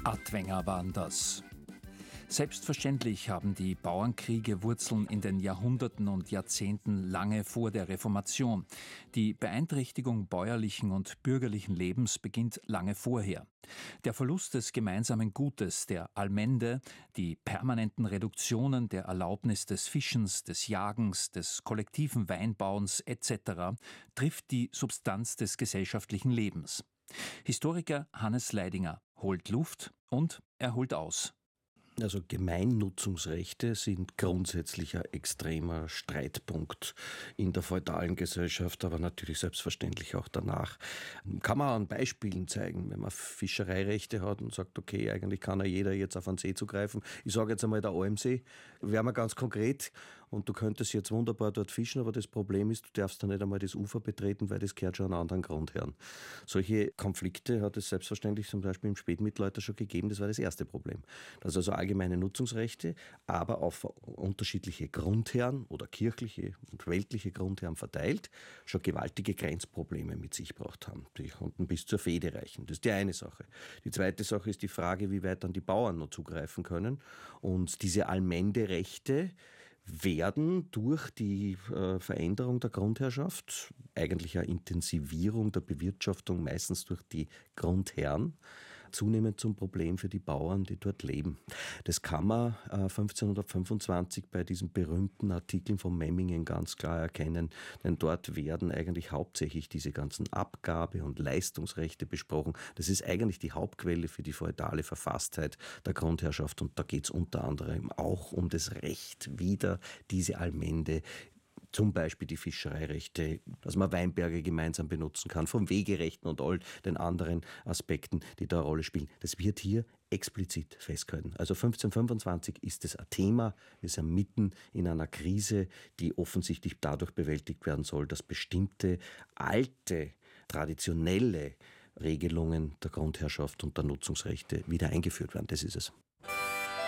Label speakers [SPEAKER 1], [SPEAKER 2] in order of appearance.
[SPEAKER 1] Adwenger waren das. Selbstverständlich haben die Bauernkriege Wurzeln in den Jahrhunderten und Jahrzehnten lange vor der Reformation. Die Beeinträchtigung bäuerlichen und bürgerlichen Lebens beginnt lange vorher. Der Verlust des gemeinsamen Gutes, der Allmende, die permanenten Reduktionen der Erlaubnis des Fischens, des Jagens, des kollektiven Weinbauens etc. trifft die Substanz des gesellschaftlichen Lebens. Historiker Hannes Leidinger holt Luft und er holt aus.
[SPEAKER 2] Also Gemeinnutzungsrechte sind grundsätzlich ein extremer Streitpunkt in der feudalen Gesellschaft, aber natürlich selbstverständlich auch danach. Kann man an Beispielen zeigen, wenn man Fischereirechte hat und sagt, okay, eigentlich kann ja jeder jetzt auf einen See zugreifen. Ich sage jetzt einmal der Almsee, wäre mal ganz konkret und du könntest jetzt wunderbar dort fischen, aber das Problem ist, du darfst da nicht einmal das Ufer betreten, weil das gehört schon an anderen Grundherren. Solche Konflikte hat es selbstverständlich zum Beispiel im Spätmittelalter schon gegeben, das war das erste Problem. Das ist also allgemeine Nutzungsrechte, aber auf unterschiedliche Grundherren oder kirchliche und weltliche Grundherren verteilt, schon gewaltige Grenzprobleme mit sich gebracht haben. Die konnten bis zur Fehde reichen. Das ist die eine Sache. Die zweite Sache ist die Frage, wie weit dann die Bauern noch zugreifen können. Und diese Allmenderechte werden durch die Veränderung der Grundherrschaft, eigentlich eine Intensivierung der Bewirtschaftung, meistens durch die Grundherren, zunehmend zum Problem für die Bauern, die dort leben. Das kann man 1525 bei diesen berühmten Artikeln von Memmingen ganz klar erkennen, denn dort werden eigentlich hauptsächlich diese ganzen Abgabe- und Leistungsrechte besprochen. Das ist eigentlich die Hauptquelle für die feudale Verfasstheit der Grundherrschaft und da geht es unter anderem auch um das Recht, wieder diese Allmende, zum Beispiel die Fischereirechte, dass man Weinberge gemeinsam benutzen kann, vom Wegerechten und all den anderen Aspekten, die da eine Rolle spielen. Das wird hier explizit festgehalten. Also 1525 ist es ein Thema. Wir sind mitten in einer Krise, die offensichtlich dadurch bewältigt werden soll, dass bestimmte alte, traditionelle Regelungen der Grundherrschaft und der Nutzungsrechte wieder eingeführt werden. Das ist es.